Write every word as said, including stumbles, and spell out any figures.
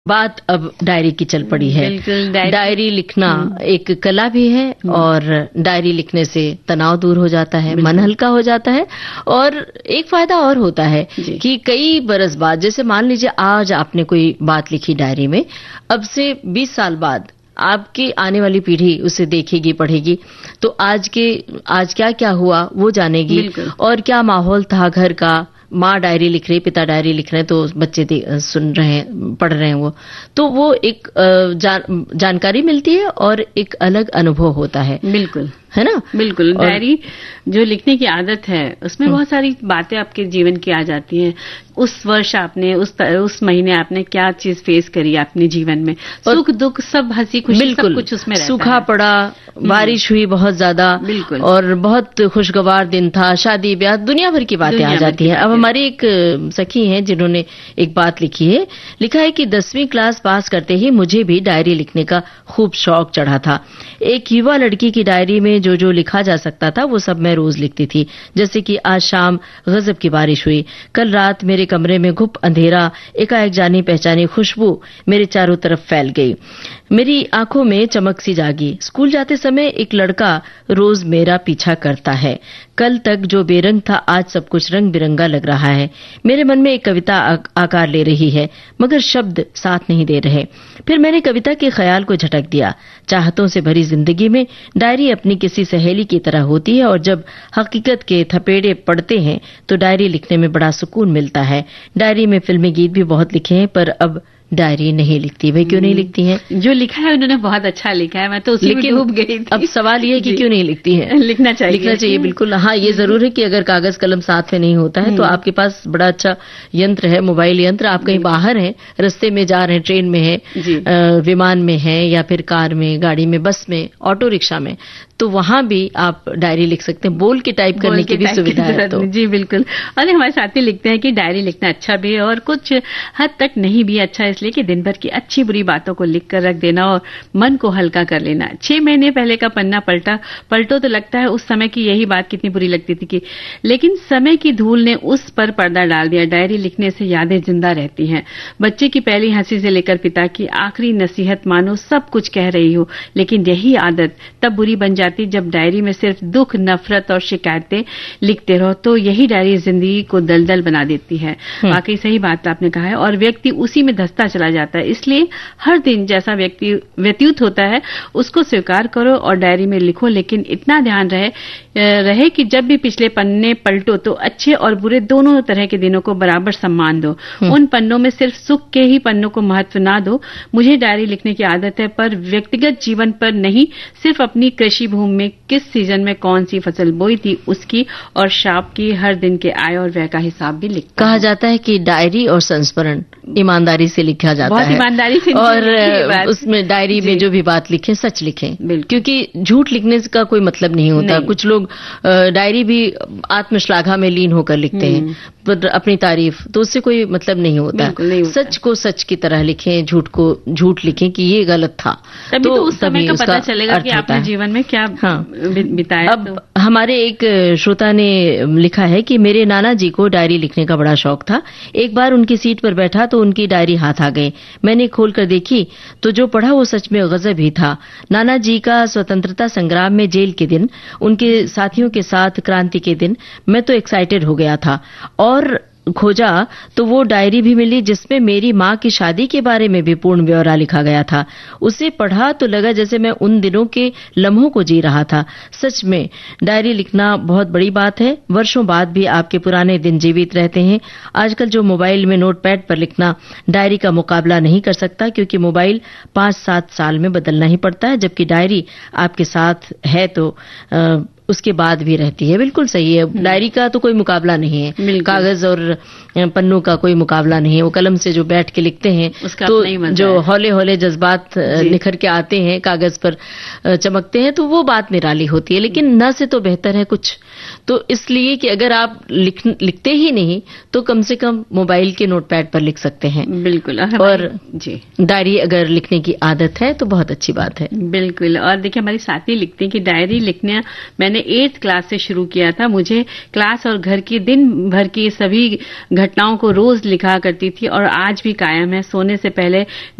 बात अब डायरी की चल पड़ी है। डायरी, डायरी लिखना एक कला भी है और डायरी लिखने से तनाव दूर हो जाता है, मन हल्का हो जाता है। और एक फायदा और होता है कि कई बरस बाद, जैसे मान लीजिए आज आपने कोई बात लिखी डायरी में, अब से बीस साल बाद आपकी आने वाली पीढ़ी उसे देखेगी, पढ़ेगी, तो आज के आज क्या क्या हुआ वो जानेगी, और क्या माहौल था घर का। माँ डायरी लिख रही, पिता डायरी लिख रहे हैं, तो बच्चे सुन रहे हैं, पढ़ रहे हैं वो, तो वो एक जान, जानकारी मिलती है और एक अलग अनुभव होता है। बिल्कुल, है ना? बिल्कुल। डायरी जो लिखने की आदत है उसमें बहुत सारी बातें आपके जीवन की आ जाती हैं। उस वर्ष आपने उस उस महीने आपने क्या चीज फेस करी अपने जीवन में, सुख दुख सब, हंसी खुशी सब कुछ उसमें रहता है। सूखा पड़ा, बारिश हुई बहुत ज्यादा, बिल्कुल, और बहुत खुशगवार दिन था, शादी ब्याह, दुनिया भर की बातें आ जाती हैं। अब हमारी एक सखी हैं जिन्होंने एक बात लिखी है, लिखा है कि दसवीं क्लास पास करते ही मुझे भी डायरी लिखने का खूब शौक चढ़ा था। एक युवा लड़की की डायरी में जो जो लिखा जा सकता था वो सब मैं रोज लिखती थी। जैसे कि आज शाम गजब की बारिश हुई, कल रात मेरे कमरे में घुप अंधेरा, एकाएक जानी पहचानी खुशबू मेरे चारों तरफ फैल गई, मेरी आंखों में चमक सी जागी। स्कूल जाते समय एक लड़का रोज मेरा पीछा करता है, कल तक जो बेरंग था आज सब कुछ रंग बिरंगा लग रहा है। मेरे मन में एक कविता आकार ले रही है मगर शब्द साथ नहीं दे रहे। फिर मैंने कविता के ख्याल को झटक दिया। चाहतों से भरी जिंदगी में डायरी अपनी किसी सहेली की तरह होती है, और जब हकीकत के थपेड़े पड़ते हैं तो डायरी लिखने में बड़ा सुकून मिलता है। डायरी में फिल्मी गीत भी बहुत लिखे हैं, पर अब डायरी नहीं लिखती। भाई क्यों नहीं लिखती हैं? जो लिखा है उन्होंने बहुत अच्छा लिखा है, मैं तो उसी में डूब गई थी। अब सवाल ये है कि क्यों नहीं लिखती हैं? लिखना चाहिए, लिखना चाहिए बिल्कुल। हाँ, ये जरूर है कि अगर कागज कलम साथ में नहीं होता है तो आपके पास बड़ा अच्छा यंत्र है, मोबाइल यंत्र, आप कहीं बाहर हैं, रास्ते में जा रहे हैं, ट्रेन में है, विमान में है, या फिर कार में, गाड़ी में, बस में, ऑटो रिक्शा में, तो वहां भी आप डायरी लिख सकते हैं। बोल के टाइप करने की भी सुविधा है तो। जी बिल्कुल। और हमारे साथी लिखते हैं कि डायरी लिखना अच्छा भी है और कुछ हद तक नहीं भी अच्छा, इसलिए कि दिन भर की अच्छी बुरी बातों को लिख कर रख देना और मन को हल्का कर लेना। छह महीने पहले का पन्ना पलटा पलटो तो लगता है उस समय की यही बात कितनी बुरी लगती थी कि, लेकिन समय की धूल ने उस पर पर्दा डाल दिया। डायरी लिखने से यादें जिंदा रहती हैं। बच्चे की पहली हंसी से लेकर पिता की आखिरी नसीहत मानो सब कुछ कह रही हो, लेकिन यही आदत तब बुरी बन जाती जब डायरी में सिर्फ दुख, नफरत और शिकायतें लिखते रहो, तो यही डायरी जिंदगी को दलदल बना देती है। वाकई सही बात आपने कहा है, और व्यक्ति उसी में धंसता चला जाता है। इसलिए हर दिन जैसा व्यक्ति व्यतीत होता है उसको स्वीकार करो और डायरी में लिखो, लेकिन इतना ध्यान रहे रहे कि जब भी पिछले पन्ने पलटो तो अच्छे और बुरे दोनों तरह के दिनों को बराबर सम्मान दो। उन पन्नों में सिर्फ सुख के ही पन्नों को महत्व ना दो। मुझे डायरी लिखने की आदत है, पर व्यक्तिगत जीवन पर नहीं, सिर्फ अपनी कृषि भूमि में किस सीजन में कौन सी फसल बोई थी उसकी, और शाप की हर दिन के आय और व्यय का हिसाब भी लिखता कहा जाता है कि डायरी और संस्मरण ईमानदारी से लिखा जाता बहुत है, ईमानदारी से, और उसमें डायरी में जो भी बात लिखें सच लिखें, क्योंकि झूठ लिखने का कोई मतलब नहीं होता। नहीं। कुछ लोग डायरी भी आत्मश्लाघा में लीन होकर लिखते हैं, पर अपनी तारीफ, तो उससे कोई मतलब नहीं होता। नहीं होता। सच को सच की तरह लिखें, झूठ को झूठ लिखें कि ये गलत था, तभी तो, तो उस समय का पता चलेगा कि आपने जीवन में क्या हाँ। बिताया। अब तो। हमारे एक श्रोता ने लिखा है कि मेरे नाना जी को डायरी लिखने का बड़ा शौक था। एक बार उनकी सीट पर बैठा तो उनकी डायरी हाथ आ गई। मैंने खोलकर देखी तो जो पढ़ा वो सच में गजब ही था। नाना जी का स्वतंत्रता संग्राम में जेल के दिन, उनके साथियों के साथ क्रांति के दिन, मैं तो एक्साइटेड हो गया था। और खोजा तो वो डायरी भी मिली जिसमें मेरी माँ की शादी के बारे में भी पूर्ण ब्यौरा लिखा गया था। उसे पढ़ा तो लगा जैसे मैं उन दिनों के लम्हों को जी रहा था। सच में डायरी लिखना बहुत बड़ी बात है। वर्षों बाद भी आपके पुराने दिन जीवित रहते हैं। आजकल जो मोबाइल में नोटपैड पर लिखना डायरी का मुकाबला नहीं कर सकता, क्योंकि मोबाइल पांच सात साल में बदलना ही पड़ता है, जबकि डायरी आपके साथ है तो आ, उसके बाद भी रहती है। बिल्कुल सही है, डायरी का तो कोई मुकाबला नहीं है, कागज और पन्नों का कोई मुकाबला नहीं है। वो कलम से जो बैठ के लिखते हैं तो जो हौले हौले जज्बात निखर के आते हैं, कागज पर चमकते हैं, तो वो बात निराली होती है। लेकिन न से तो बेहतर है कुछ तो इसलिए कि अगर आप लिख, लिखते ही नहीं तो कम से कम मोबाइल के नोटपैड पर लिख सकते हैं। बिल्कुल। और, और जी डायरी अगर लिखने की आदत है तो बहुत अच्छी बात है। बिल्कुल। और देखिए हमारी साथी लिखती हैं कि डायरी लिखना मैंने एट्थ क्लास से शुरू किया था। मुझे क्लास और घर की दिन भर की सभी घटनाओं को रोज लिखा करती थी और आज भी कायम है। सोने से पहले